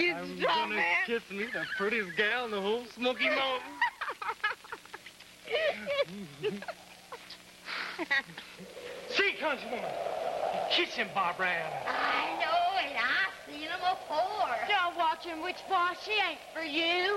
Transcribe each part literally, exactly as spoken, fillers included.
You I'm drop gonna it. kiss me, the prettiest gal in the whole Smoky Mountains. See, countrywoman, kiss him, Barbara Allen. I know it. I've seen him before. Don't watch him, witch boy. She ain't for you.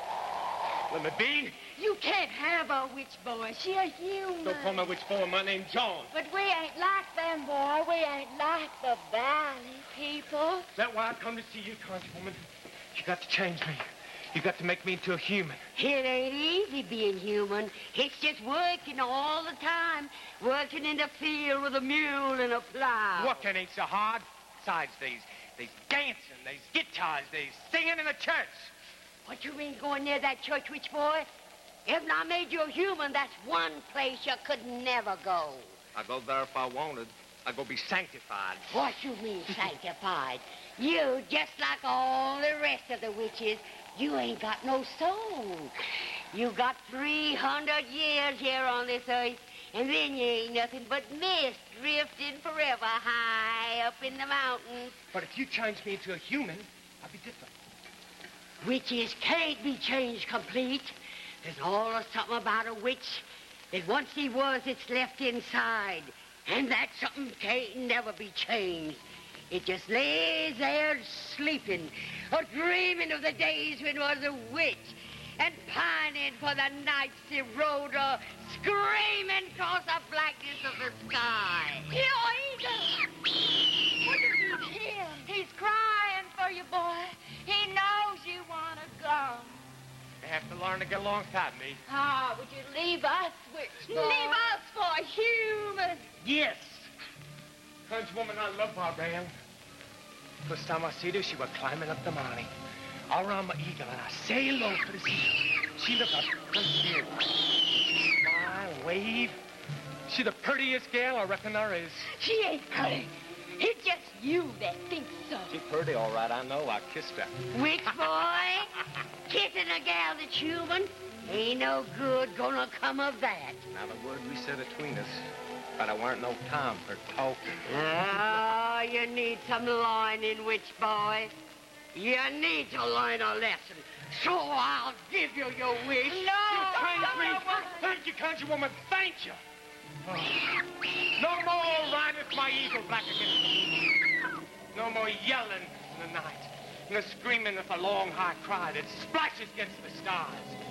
Let me be. You can't have a witch boy. She a human. Don't call my witch boy. My name's John. But we ain't like them, boy. We ain't like the valley people. That's why I come to see you, countrywoman. You got to change me. You got to make me into a human. It ain't easy being human. It's just working all the time. Working in the field with a mule and a plow. Working ain't so hard. Besides, these, these dancing, these guitars, these singing in the church. What you mean going near that church, witch boy? If I made you a human, that's one place you could never go. I'd go there if I wanted. I'd go be sanctified. What you mean sanctified? You, just like all the rest of the witches, you ain't got no soul. You got three hundred years here on this earth, and then you ain't nothing but mist drifting forever high up in the mountains. But if you change me into a human, I'll be different. Witches can't be changed complete. There's always something about a witch that once he was, it's left inside. And that something can't never be changed. It just lays there sleeping, or dreaming of the days when it was a witch, and pining for the nights it rode, or screaming across the blackness of the sky. Here, Eagle! What did you hear? He's crying for you, boy. He knows you want to go. You have to learn to get alongside me. Ah, would you leave us, witch boy? Leave us for human. Yes. Countrywoman, I love Barbara Allen. First time I see her, she was climbing up the mountain. I ran my eagle and I say hello to the sea. She looked up and scared. She smile and wave. She the prettiest gal I reckon there is. She ain't pretty. It's just you that thinks so. She's pretty, all right, I know. I kissed her. Witch boy, kissing a gal that's human ain't no good gonna come of that. Now, the word we said between us, but I weren't no time for talking. Oh, you need some learning, witch boy. You need to learn a lesson. So I'll give you your wish. You kind me. Thank you, countrywoman. Thank you. Oh. No more rideth my eagle black against the moon. No more yelling in the night. No screaming with a long, high cry that splashes against the stars.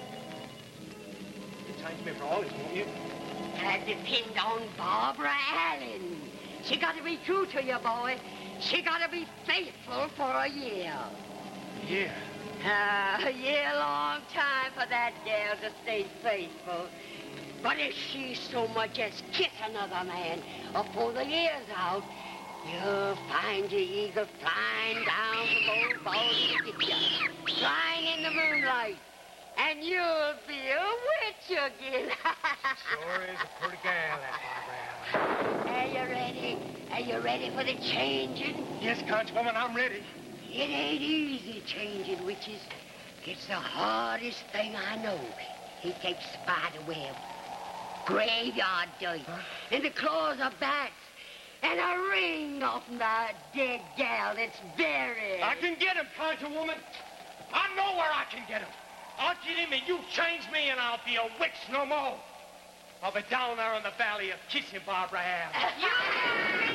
You change me for always, won't you? That depends on Barbara Allen. She got to be true to you, boy. She got to be faithful for a year. Yeah. Uh, a year long time for that gal to stay faithful. But if she so much as kiss another man before the year's out, you'll find your eagle flying down from old Baldy to get you, flying in the moonlight, and you'll be a witch again. Sure is a pretty gal, that Barbara Allen. Are you ready? Are you ready for the changing? Yes, countrywoman, I'm ready. It ain't easy changing witches. It's the hardest thing I know. It takes spider web, graveyard dirt, huh? And the claws of bats, and a ring off the dead gal that's buried. I can get him, countrywoman. I know where I can get him. I'll get him, and you change me, and I'll be a witch no more. I'll be down there in the valley of kissing Barbara Allen. You